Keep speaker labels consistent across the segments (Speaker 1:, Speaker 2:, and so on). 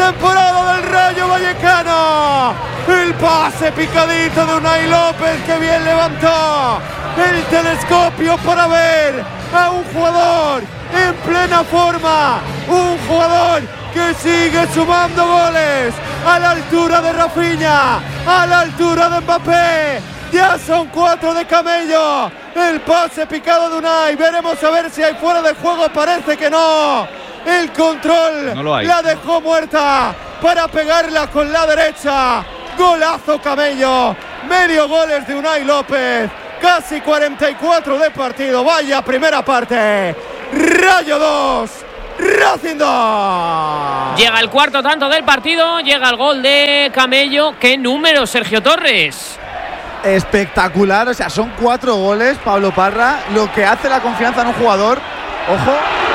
Speaker 1: temporada del Rayo Vallecano. El pase picadito de Unai López, que bien levantó el telescopio para ver a un jugador en plena forma, un jugador que sigue sumando goles a la altura de Rafinha, a la altura de Mbappé. Ya son 4 de Camello. El pase picado de Unai. Veremos a ver si hay fuera de juego. Parece que no. El control
Speaker 2: no lo hay.
Speaker 1: La dejó muerta para pegarla con la derecha. Golazo Camello. Medio goles de Unai López. Casi 44 de partido. Vaya primera parte. Rayo 2, Racing 2.
Speaker 3: Llega el cuarto tanto del partido. Llega el gol de Camello. ¿Qué número, Sergio Torres?
Speaker 4: Espectacular, o sea, son 4 goles, Pablo Parra. Lo que hace la confianza en un jugador. Ojo.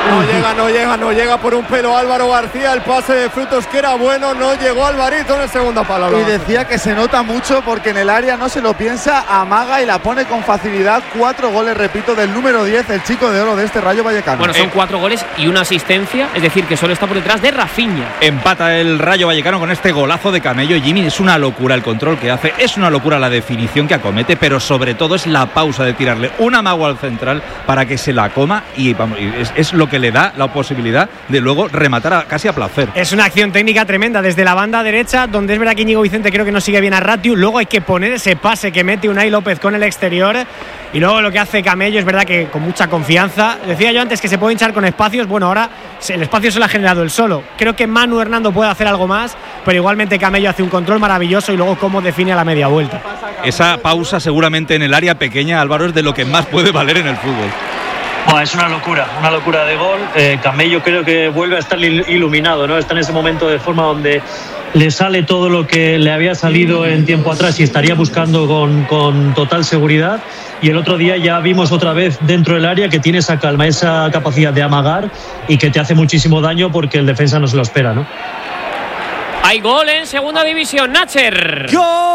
Speaker 1: No llega por un pelo Álvaro García. El pase de Frutos que era bueno, no llegó Alvarito en el segundo palo.
Speaker 4: Y decía que se nota mucho porque en el área no se lo piensa, amaga y la pone con facilidad. 4 goles, repito, del número 10, el chico de oro de este Rayo Vallecano.
Speaker 3: Bueno, son 4 goles y una asistencia, es decir, que solo está por detrás de Rafinha.
Speaker 2: Empata el Rayo Vallecano con este golazo de Camello. Jimmy, es una locura el control que hace, es una locura la definición que acomete, pero sobre todo es la pausa de tirarle un amago al central para que se la coma y vamos, es lo que le da la posibilidad de luego rematar casi a placer.
Speaker 5: Es una acción técnica tremenda desde la banda derecha, donde es verdad que Íñigo Vicente creo que no sigue bien a Ratiu. Luego hay que poner ese pase que mete Unai López con el exterior. Y luego lo que hace Camello es verdad que con mucha confianza. Decía yo antes que se puede hinchar con espacios. Bueno, ahora el espacio se lo ha generado él solo. Creo que Manu Hernando puede hacer algo más, pero igualmente Camello hace un control maravilloso y luego cómo define a la media vuelta.
Speaker 2: Esa pausa seguramente en el área pequeña, Álvaro, es de lo que más puede valer en el fútbol.
Speaker 6: Es una locura de gol. Camello creo que vuelve a estar iluminado, ¿no? Está en ese momento de forma donde le sale todo lo que le había salido en tiempo atrás y estaría buscando con total seguridad. Y el otro día ya vimos otra vez dentro del área que tiene esa calma, esa capacidad de amagar y que te hace muchísimo daño porque el defensa no se lo espera, ¿no?
Speaker 3: Hay gol en segunda división, Nacher.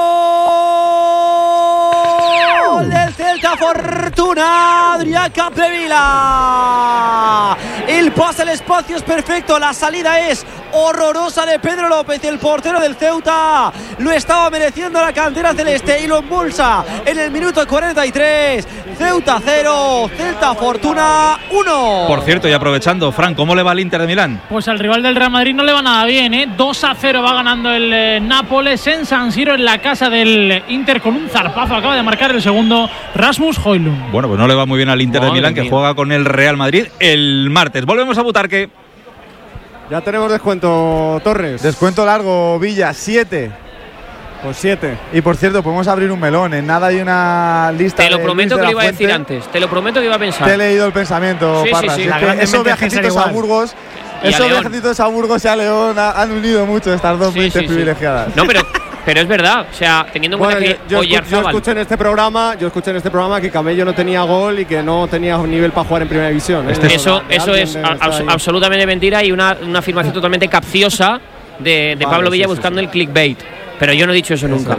Speaker 7: ¡Gol del Celta! Fortuna, Adrián Capdevila. El pase al espacio es perfecto, la salida es horrorosa de Pedro López, el portero del Ceuta. Lo estaba mereciendo la cantera celeste y lo embolsa en el minuto 43. Ceuta 0, Celta Fortuna 1.
Speaker 2: Por cierto, y aprovechando, Fran, ¿cómo le va al Inter de Milán?
Speaker 8: Pues al rival del Real Madrid no le va nada bien, ¿eh? 2-0 va ganando el Nápoles en San Siro, en la casa del Inter, con un zarpazo. Acaba de marcar el segundo Rasmus Højlund.
Speaker 2: Bueno, pues no le va muy bien al Inter de Milán, que juega con el Real Madrid el martes. Volvemos a Butarque.
Speaker 1: Ya tenemos descuento, Torres.
Speaker 4: Descuento largo, Villa, 7.
Speaker 1: Pues 7.
Speaker 4: Y por cierto, podemos abrir un melón. En nada hay una lista.
Speaker 3: Te lo prometo que lo iba a decir
Speaker 4: Fuente.
Speaker 3: antes. Te lo prometo que iba a pensar.
Speaker 4: Te he leído el pensamiento,
Speaker 3: sí,
Speaker 4: Parra.
Speaker 3: sí, sí.
Speaker 4: Esos viajecitos a Burgos. Esos viajecitos a Burgos y a León han unido mucho estas dos mentes privilegiadas.
Speaker 3: No, pero es verdad. O sea, teniendo en cuenta que
Speaker 1: yo escuché en este programa que Camello no tenía gol y que no tenía nivel para jugar en primera división.
Speaker 3: Eso es absolutamente mentira y una afirmación totalmente capciosa de Pablo Villa buscando el clickbait. Pero yo no he dicho eso nunca.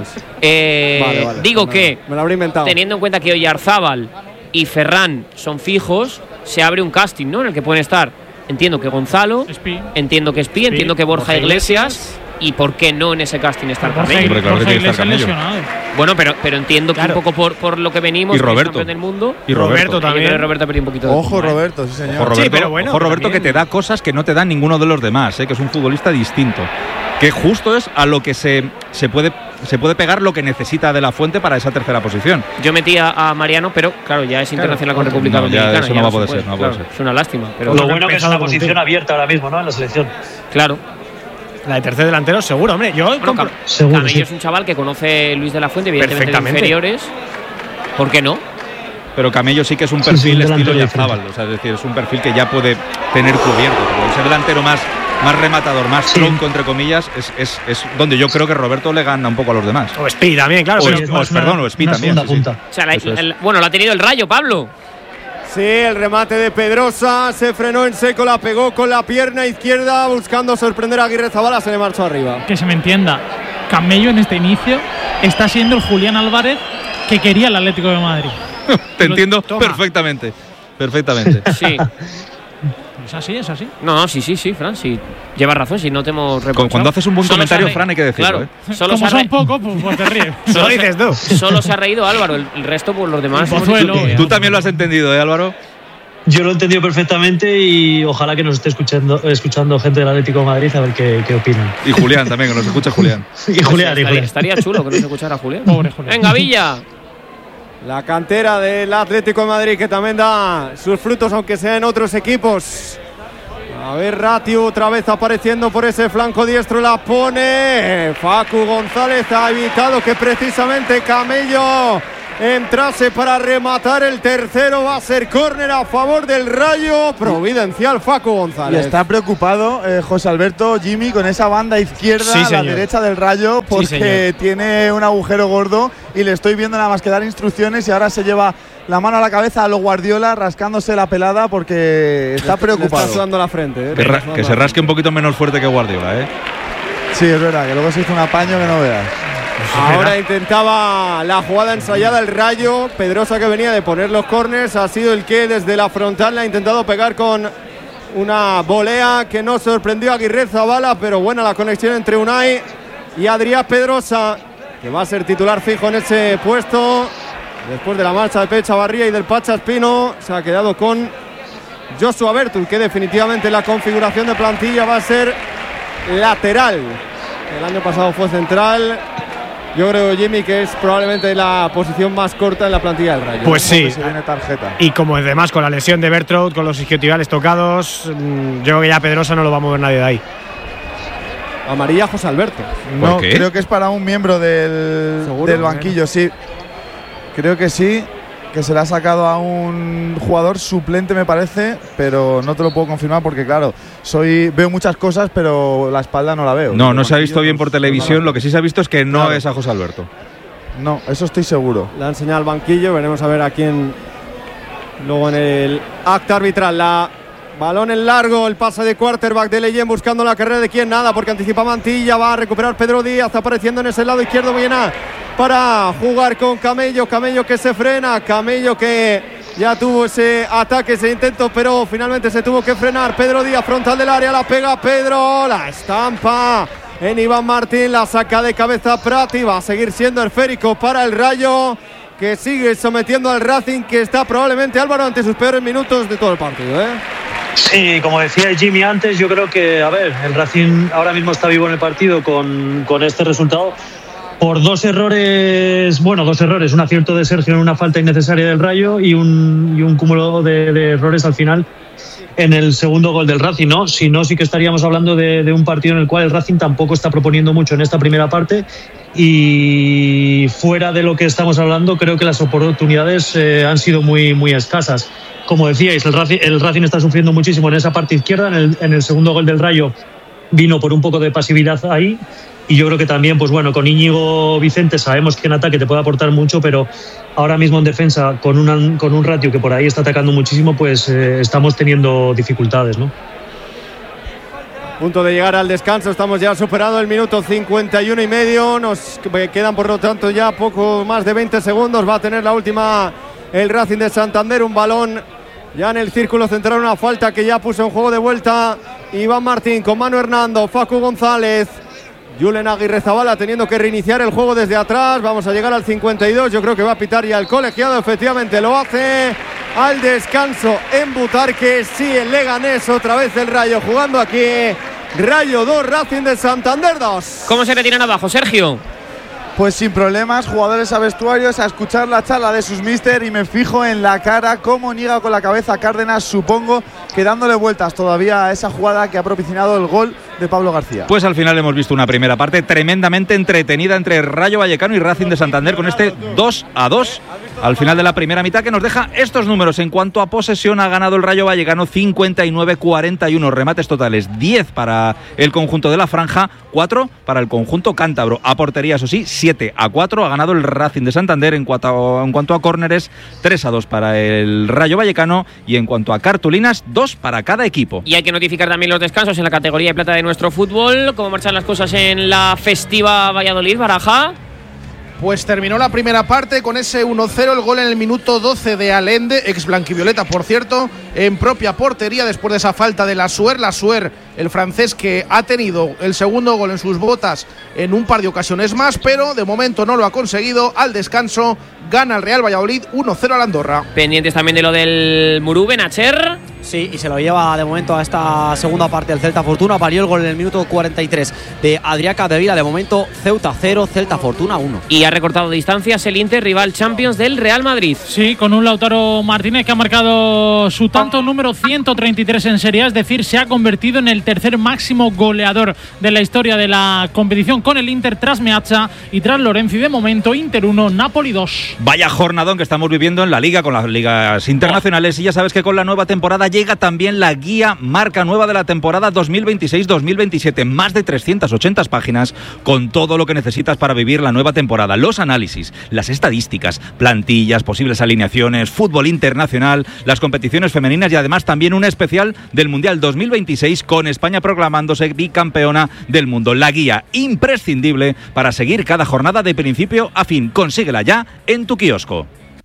Speaker 3: Digo que,
Speaker 1: me lo habré inventado.
Speaker 3: Teniendo en cuenta que Oyarzábal y Ferran son fijos, se abre un casting, ¿no? En el que pueden estar, entiendo que Gonzalo, entiendo que Espi, entiendo que Borja Iglesias. ¿Y por qué no en ese casting estar Camello? Bueno, pero entiendo que un poco por lo que venimos,
Speaker 2: y Roberto
Speaker 3: campeón del mundo.
Speaker 2: Y Roberto
Speaker 3: también. Roberto perdió un poquito.
Speaker 4: Ojo, Roberto, sí señor.
Speaker 2: Ojo, Roberto,
Speaker 5: sí, pero bueno,
Speaker 2: ojo, Roberto que te da cosas que no te dan ninguno de los demás, que es un futbolista distinto. Que justo es a lo que se puede pegar lo que necesita de la Fuente para esa tercera posición.
Speaker 3: Yo metía a Mariano, pero claro, ya es internacional con República Dominicana.
Speaker 2: Eso no va a poder ser. No puede ser.
Speaker 3: Es una lástima. Pero
Speaker 6: lo bueno que es una posición abierta ahora mismo, ¿no? En la selección.
Speaker 3: Claro.
Speaker 5: La de tercer delantero, seguro, hombre.
Speaker 3: Camello es un chaval que conoce Luis de la Fuente, evidentemente de inferiores. ¿Por qué no?
Speaker 2: Pero Camello sí que es un perfil estilo Oyarzábal, o sea, es decir, es un perfil que ya puede tener cubierto. Ese delantero más rematador, más tronco, entre comillas, es donde yo creo que Roberto le gana un poco a los demás.
Speaker 5: O Espi también, claro.
Speaker 2: O Espi también.
Speaker 3: O sea, bueno, lo ha tenido el Rayo, Pablo.
Speaker 1: Sí, el remate de Pedrosa, se frenó en seco, la pegó con la pierna izquierda, buscando sorprender a Aguirrezabala, se le marchó arriba.
Speaker 8: Que se me entienda, Camello en este inicio está siendo el Julián Álvarez que quería el Atlético de Madrid.
Speaker 2: Te entiendo perfectamente.
Speaker 3: Sí.
Speaker 8: Es así, es así.
Speaker 3: No, sí, Fran, sí. Llevas razón, si no te hemos reprochado.
Speaker 2: Cuando haces un buen comentario, Fran, hay que decirlo.
Speaker 3: Claro, solo
Speaker 8: como son pocos, pues te ríes.
Speaker 5: Solo dices tú.
Speaker 3: Solo se ha reído Álvaro, el resto, pues los demás.
Speaker 2: Tú también lo has entendido, Álvaro.
Speaker 6: Yo lo he entendido perfectamente y ojalá que nos esté escuchando gente del Atlético de Madrid a ver qué opinan.
Speaker 2: Y Julián también, que nos escucha Julián.
Speaker 6: y Julián.
Speaker 3: Estaría chulo que nos escuchara Julián.
Speaker 8: Pobre Julián.
Speaker 3: Venga, Villa.
Speaker 1: La cantera del Atlético de Madrid, que también da sus frutos, aunque sea en otros equipos. A ver, Ratiu otra vez apareciendo por ese flanco diestro, la pone. Facu González ha evitado que precisamente Camello entrase para rematar el tercero. Va a ser córner a favor del Rayo. Providencial Facu González.
Speaker 4: Y está preocupado José Alberto, Jimmy, con esa banda izquierda a la derecha del Rayo, porque tiene un agujero gordo y le estoy viendo nada más que dar instrucciones y ahora se lleva la mano a la cabeza a lo Guardiola, rascándose la pelada porque está preocupado.
Speaker 1: Le está sudando la frente.
Speaker 2: Que se rasque un poquito menos fuerte que Guardiola,
Speaker 4: Sí, es verdad, que luego se hizo un apaño que no veas.
Speaker 1: Ahora intentaba la jugada ensayada el Rayo. Pedrosa, que venía de poner los córners, ha sido el que desde la frontal le ha intentado pegar con una volea que no sorprendió a Aguirre Zabala, pero buena la conexión entre Unai y Adrián Pedrosa, que va a ser titular fijo en ese puesto. Después de la marcha de Pep Chavarría y del Pacha Espino, se ha quedado con Joshua Bertul, que definitivamente la configuración de plantilla va a ser lateral. El año pasado fue central. Yo creo, Jimmy, que es probablemente la posición más corta en la plantilla del Rayo.
Speaker 5: Pues sí.
Speaker 4: Se viene tarjeta.
Speaker 5: Y como además con la lesión de Bertraud, con los isquiotibiales tocados, yo creo que ya Pedrosa no lo va a mover nadie de ahí.
Speaker 1: Amarilla José Alberto.
Speaker 4: No, creo que es para un miembro del banquillo, sí. Creo que sí, que se le ha sacado a un jugador suplente, me parece, pero no te lo puedo confirmar porque, claro, veo muchas cosas, pero la espalda no la veo.
Speaker 2: No se ha visto bien por televisión. Lo que sí se ha visto es que no es a José Alberto.
Speaker 4: No, eso estoy seguro.
Speaker 1: Le han enseñado al banquillo, veremos a ver a quién luego en el acta arbitral. Balón en largo, el pase de quarterback de Leyen buscando la carrera de quién, nada, porque anticipa Mantilla, va a recuperar Pedro Díaz, apareciendo en ese lado izquierdo Buena para jugar con Camello que se frena, Camello que ya tuvo ese ataque, ese intento, pero finalmente se tuvo que frenar. Pedro Díaz, frontal del área, la pega Pedro, la estampa en Iván Martín, la saca de cabeza Prati, va a seguir siendo esférico para el Rayo, que sigue sometiendo al Racing, que está probablemente, Álvaro, ante sus peores minutos de todo el partido,
Speaker 6: Sí, como decía Jimmy antes, yo creo que, el Racing ahora mismo está vivo en el partido con este resultado por dos errores, un acierto de Sergio en una falta innecesaria del Rayo y un cúmulo de errores al final en el segundo gol del Racing, ¿no? Si no, sí que estaríamos hablando de un partido en el cual el Racing tampoco está proponiendo mucho en esta primera parte y fuera de lo que estamos hablando, creo que las oportunidades han sido muy, muy escasas. Como decíais, el Racing está sufriendo muchísimo en esa parte izquierda. En el segundo gol del Rayo vino por un poco de pasividad ahí. Y yo creo que también, con Íñigo Vicente sabemos que en ataque te puede aportar mucho, pero ahora mismo en defensa, con un Ratio que por ahí está atacando muchísimo, estamos teniendo dificultades, ¿no?
Speaker 1: Punto de llegar al descanso, estamos ya superando el minuto 51 y medio. Nos quedan, por lo tanto, ya poco más de 20 segundos. Va a tener la última el Racing de Santander, un balón ya en el círculo central, una falta que ya puso en juego de vuelta Iván Martín con Manu Hernando, Facu González, Julen Aguirre Zabala teniendo que reiniciar el juego desde atrás. Vamos a llegar al 52, yo creo que va a pitar ya el colegiado, efectivamente lo hace. Al descanso en Butarque, sí, en Leganés, otra vez el Rayo jugando aquí. Rayo 2, Racing de Santander 2.
Speaker 3: ¿Cómo se retiran abajo, Sergio?
Speaker 4: Pues sin problemas, jugadores a vestuarios, a escuchar la charla de sus míster, y me fijo en la cara, cómo niega con la cabeza Cárdenas, supongo que dándole vueltas todavía a esa jugada que ha propiciado el gol de Pablo García.
Speaker 2: Pues al final hemos visto una primera parte tremendamente entretenida entre Rayo Vallecano y Racing de Santander, con este 2-2 al final de la primera mitad, que nos deja estos números. En cuanto a posesión, ha ganado el Rayo Vallecano 59-41, remates totales 10 para el conjunto de la Franja, 4 para el conjunto cántabro. A portería, eso sí, 7-4 ha ganado el Racing de Santander. En cuanto a córneres, 3-2 para el Rayo Vallecano, y en cuanto a cartulinas, 2 para cada equipo.
Speaker 3: Y hay que notificar también los descansos en la categoría de plata de nuestro fútbol. ¿Cómo marchan las cosas en la festiva Valladolid, Baraja?
Speaker 9: Pues terminó la primera parte con ese 1-0, el gol en el minuto 12 de Allende, ex blanquivioleta por cierto, en propia portería después de esa falta de Lassuer, el francés que ha tenido el segundo gol en sus botas en un par de ocasiones más, pero de momento no lo ha conseguido. Al descanso gana el Real Valladolid 1-0 al Andorra.
Speaker 3: Pendientes también de lo del Muru Benacher.
Speaker 7: Sí, y se lo lleva de momento a esta segunda parte del Celta Fortuna. Valió el gol en el minuto 43 de Adrià Capdevila. De momento Ceuta 0, Celta Fortuna 1.
Speaker 3: Y ha recortado distancias el Inter, rival Champions del Real Madrid.
Speaker 8: Sí, con un Lautaro Martínez que ha marcado su tanto número 133 en Serie A, es decir, se ha convertido en el tercer máximo goleador de la historia de la competición con el Inter tras Meazza y tras Lorenzi. De momento Inter 1, Napoli 2.
Speaker 2: Vaya jornadón que estamos viviendo en la Liga con las ligas internacionales y ya sabes que con la nueva temporada llega también la guía marca nueva de la temporada 2026-2027, más de 380 páginas con todo lo que necesitas para vivir la nueva temporada, los análisis, las estadísticas, plantillas, posibles alineaciones, fútbol internacional, las competiciones femeninas y además también un especial del Mundial 2026 con España proclamándose bicampeona del mundo. La guía imprescindible para seguir cada jornada de principio a fin. Consíguela ya en tu kiosco.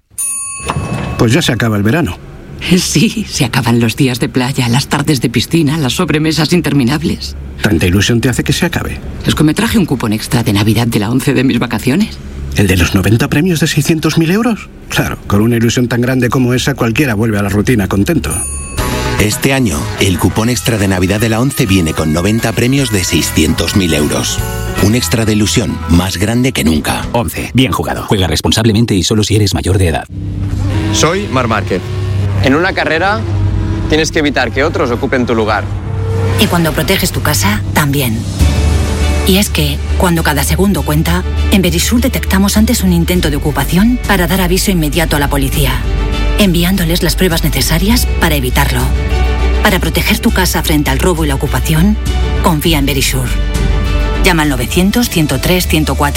Speaker 10: Pues ya se acaba el verano.
Speaker 11: Sí, se acaban los días de playa, las tardes de piscina, las sobremesas interminables.
Speaker 10: ¿Tanta ilusión te hace que se acabe?
Speaker 11: Es que me traje un cupón extra de Navidad de la 11 de mis vacaciones.
Speaker 10: ¿El de los 90 premios de 600.000 euros? Claro, con una ilusión tan grande como esa cualquiera vuelve a la rutina contento.
Speaker 12: Este año, el cupón extra de Navidad de la 11 viene con 90 premios de 600.000 euros. Un extra de ilusión más grande que nunca.
Speaker 13: 11. Bien jugado. Juega responsablemente y solo si eres mayor de edad.
Speaker 14: Soy Marc Márquez. En una carrera tienes que evitar que otros ocupen tu lugar.
Speaker 15: Y cuando proteges tu casa, también. Y es que, cuando cada segundo cuenta, en Verisur detectamos antes un intento de ocupación para dar aviso inmediato a la policía, enviándoles las pruebas necesarias para evitarlo. Para proteger tu casa frente al robo y la ocupación, confía en Verisur. Llama al 900-103-104.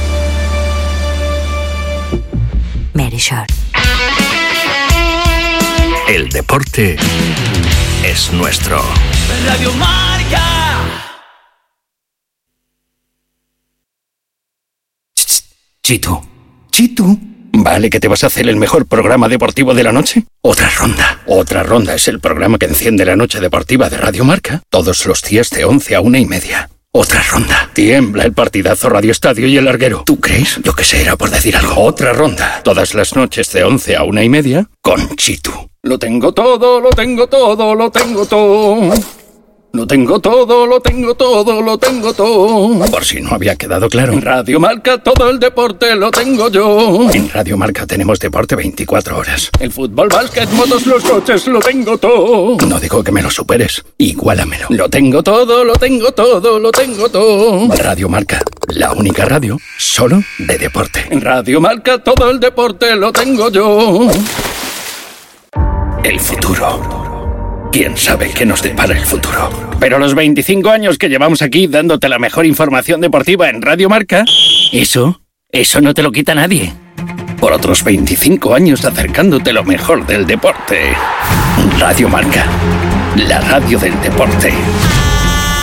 Speaker 15: Verisur.
Speaker 16: El deporte es nuestro.
Speaker 17: Radio Marca.
Speaker 16: Chitu. Chitu. ¿Vale que te vas a hacer el mejor programa deportivo de la noche? Otra ronda. Otra ronda es el programa que enciende la noche deportiva de Radio Marca todos los días de 11 a 1:30. Otra ronda. Tiembla el partidazo Radio Estadio y el larguero. ¿Tú crees? Yo que sé, era por decir algo. Otra ronda. Todas las noches de 11 a 1:30 con Chitu. Lo tengo todo, lo tengo todo, lo tengo todo. Lo tengo todo, lo tengo todo, lo tengo todo. Por si no había quedado claro. En Radio Marca todo el deporte lo tengo yo. En Radio Marca tenemos deporte 24 horas. El fútbol, básquet, motos, los coches, lo tengo todo. No digo que me lo superes, igualamelo. Lo tengo todo, lo tengo todo, lo tengo todo. Radio Marca, la única radio solo de deporte. En Radio Marca todo el deporte lo tengo yo. El futuro. ¿Quién sabe qué nos depara el futuro? Pero los 25 años que llevamos aquí dándote la mejor información deportiva en Radio Marca, eso no te lo quita nadie. Por otros 25 años acercándote lo mejor del deporte. Radio Marca, la radio del deporte.